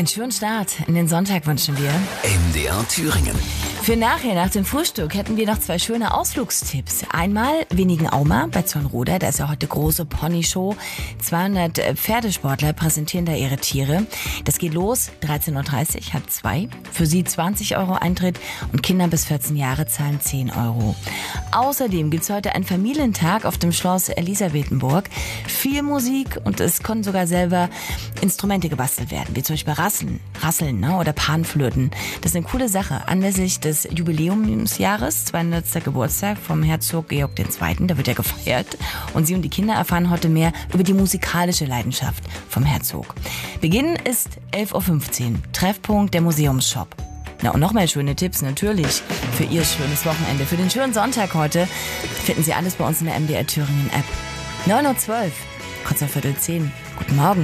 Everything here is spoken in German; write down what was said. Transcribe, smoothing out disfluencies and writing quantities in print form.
Einen schönen Start in den Sonntag wünschen wir. MDR Thüringen. Für nachher, nach dem Frühstück, hätten wir noch 2 schöne Ausflugstipps. Einmal Wenigen-Auma bei Zornroda, da ist ja heute große Ponyshow. 200 Pferdesportler präsentieren da ihre Tiere. Das geht los, 13.30 Uhr, 1:30. Für sie 20 € Eintritt und Kinder bis 14 Jahre zahlen 10 €. Außerdem gibt's heute einen Familientag auf dem Schloss Elisabethenburg. Viel Musik und es konnten sogar selber Instrumente gebastelt werden, wie zum Beispiel Rasseln oder Panflöten. Das ist eine coole Sache. Anlässlich des Jubiläumsjahres, 200. Geburtstag vom Herzog Georg II., da wird ja gefeiert. Und Sie und die Kinder erfahren heute mehr über die musikalische Leidenschaft vom Herzog. Beginn ist 11.15 Uhr, Treffpunkt der Museumsshop. Na, und noch mehr schöne Tipps natürlich für Ihr schönes Wochenende. Für den schönen Sonntag heute finden Sie alles bei uns in der MDR Thüringen App. 9.12 Uhr, kurz nach 9:45. Guten Morgen.